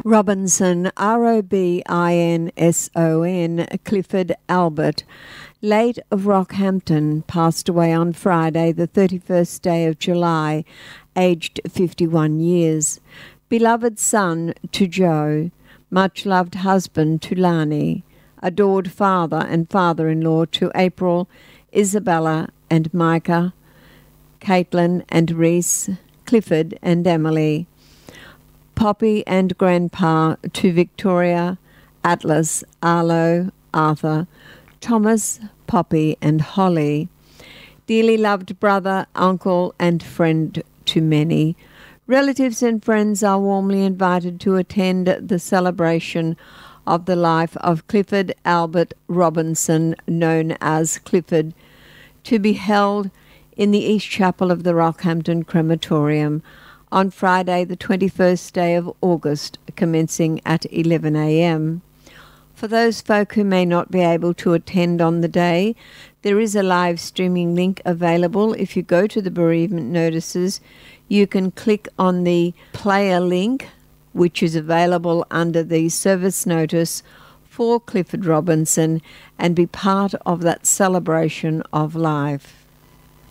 Robinson, Robinson, Clifford Albert, late of Rockhampton, passed away on Friday, the 31st day of July, aged 51 years. Beloved son to Joe, much-loved husband to Lani, adored father and father-in-law to April, Isabella and Micah, Caitlin and Reese, Clifford and Emily, Poppy and Grandpa to Victoria, Atlas, Arlo, Arthur, Thomas, Poppy and Holly, dearly loved brother, uncle and friend to many. Relatives and friends are warmly invited to attend the celebration of the life of Clifford Albert Robinson, known as Clifford, to be held in the East Chapel of the Rockhampton Crematorium on Friday, the 21st day of August, commencing at 11 a.m. For those folk who may not be able to attend on the day, there is a live streaming link available. If you go to the bereavement notices, you can click on the player link, which is available under the service notice for Clifford Robinson, and be part of that celebration of life.